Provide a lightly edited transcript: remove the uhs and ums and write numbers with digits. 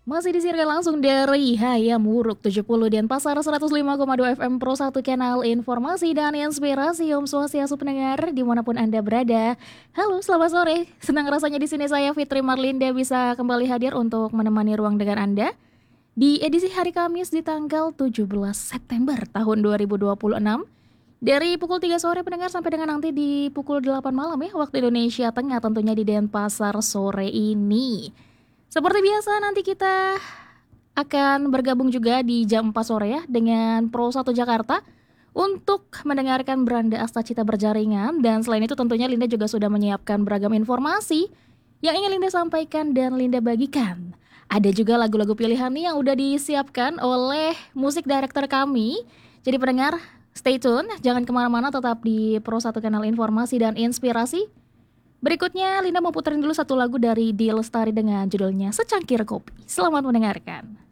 Masih disiarkan langsung dari Hayam Wuruk 70 Denpasar 105,2 FM Pro 1 Kanal Informasi dan Inspirasi. Om Swastiastu pendengar dimanapun Anda berada. Halo, selamat sore. Senang rasanya di sini saya Fitri Marlinda bisa kembali hadir untuk menemani ruang dengar Anda di edisi hari Kamis di tanggal 17 September tahun 2026. Dari pukul 3 sore pendengar sampai dengan nanti di pukul 8 malam ya waktu Indonesia Tengah tentunya di Denpasar sore ini. Seperti biasa nanti kita akan bergabung juga di jam 4 sore ya dengan Pro 1 Jakarta untuk mendengarkan Beranda Astacita Berjaringan. Dan selain itu tentunya Linda juga sudah menyiapkan beragam informasi yang ingin Linda sampaikan dan Linda bagikan. Ada juga lagu-lagu pilihan nih yang udah disiapkan oleh musik director kami. Jadi pendengar stay tune, jangan kemana-mana, tetap di Pro 1 Kanal Informasi dan Inspirasi. Berikutnya Linda mau puterin dulu satu lagu dari D Lestari dengan judulnya Secangkir Kopi. Selamat mendengarkan.